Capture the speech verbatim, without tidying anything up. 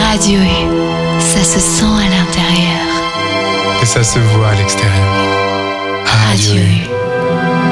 Radio U, ça se sent à l'intérieur. Et ça se voit à l'extérieur. Radio U.